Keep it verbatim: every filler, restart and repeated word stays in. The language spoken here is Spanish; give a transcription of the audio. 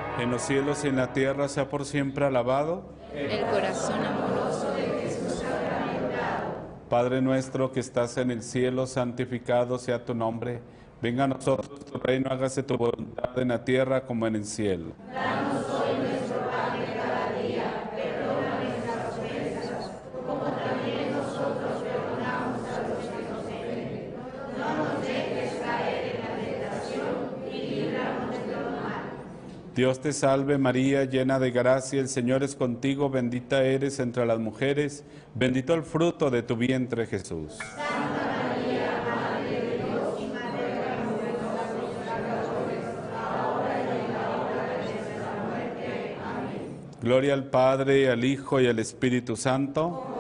en los cielos y en la tierra, sea por siempre alabado el corazón amoroso de Jesús sacramentado. Padre nuestro que estás en el cielo, santificado sea tu nombre. Venga a nosotros tu reino, hágase tu voluntad en la tierra como en el cielo. Danos hoy nuestro pan de cada día, perdona nuestras ofensas, como también nosotros perdonamos a los que nos ofenden. No nos dejes caer en la tentación y líbranos del mal. Dios te salve María, llena de gracia, el Señor es contigo, bendita eres entre las mujeres, bendito el fruto de tu vientre Jesús. Santa María, Madre de Dios y Madre nuestra, ahora y en la hora de nuestra muerte. Amén. Gloria al Padre, al Hijo y al Espíritu Santo.